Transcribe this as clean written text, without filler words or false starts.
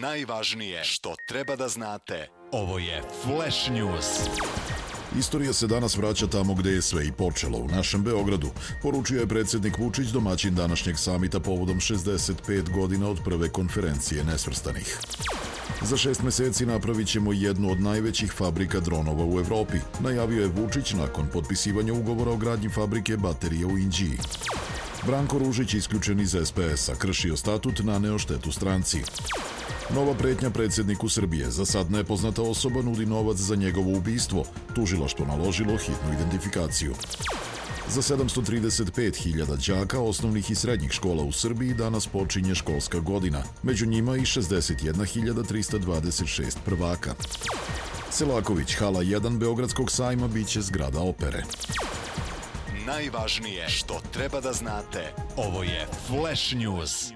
Najvažnije što treba da znate. Ovo je Flash News. Istorija se danas vraća tamo gde je sve i počelo, u našem Beogradu, poručio je predsjednik Vučić, domaćin današnjeg samita povodom 65 godina od prve konferencije nesvrstanih. Za 6 meseci napravit ćemo jednu od najvećih fabrika dronova u Evropi, najavio je Vučić nakon potpisivanja ugovora o gradnji fabrike baterija u Inđiji. Branko Ružić, isključen iz SPS-a, kršio statut, naneo štetu stranci. Nova pretnja predsjedniku Srbije, za sad nepoznata osoba nudi novac za njegovo ubistvo, tužilaštvo naložilo hitnu identifikaciju. Za 735.000 đaka osnovnih i srednjih škola u Srbiji danas počinje školska godina, među njima i 61.326 prvaka. Selaković, hala 1 Beogradskog sajma biće zgrada opere. Najvažnije što treba da znate. Ovo je Flash News.